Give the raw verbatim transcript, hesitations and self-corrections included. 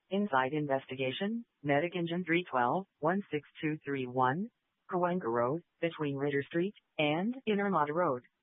Inside investigation, Medic Engine three twelve, one six two three one, Cahuenga Road, between Ritter Street and Inner Mata Road.